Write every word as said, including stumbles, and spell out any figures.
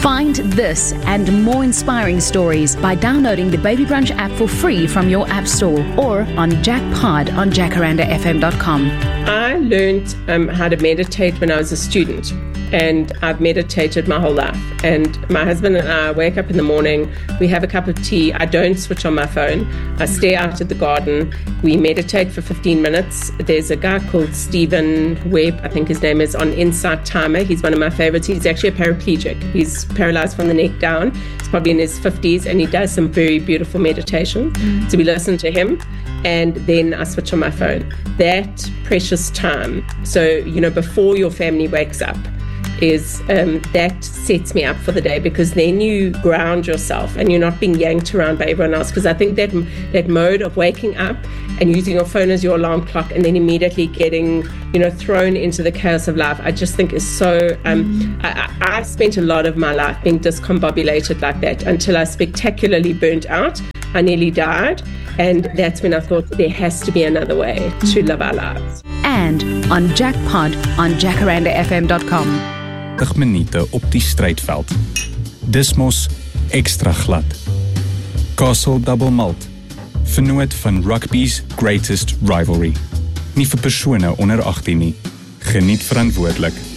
Find this and more inspiring stories by downloading the Baby Brunch app for free from your app store or on Jackpod on jacaranda f m dot com. I learned um, how to meditate when I was a student, and I've meditated my whole life. And my husband and I wake up in the morning, we have a cup of tea, I don't switch on my phone, I stay out at the garden, we meditate for fifteen minutes. There's a guy called Stephen Webb, I think his name is, on Insight Timer. He's one of my favorites. He's actually a paraplegic. He's paralyzed from the neck down. He's probably in his fifties, and he does some very beautiful meditation. Mm. So we listen to him, and then I switch on my phone. That precious time, so, you know, before your family wakes up, is um, that sets me up for the day, because then you ground yourself and you're not being yanked around by everyone else. Because I think that that mode of waking up and using your phone as your alarm clock and then immediately getting, you know, thrown into the chaos of life, I just think is so, um, I, I spent a lot of my life being discombobulated like that until I spectacularly burnt out. I nearly died, and that's when I thought there has to be another way to live our lives. And on Jackpod on jacaranda f m dot com. dertig minute op die strydveld. Dis mos ekstra glad. Castle Double Malt, vernoot van rugby's greatest rivalry. Nie vir persone onder agttien nie. Geniet verantwoordelik.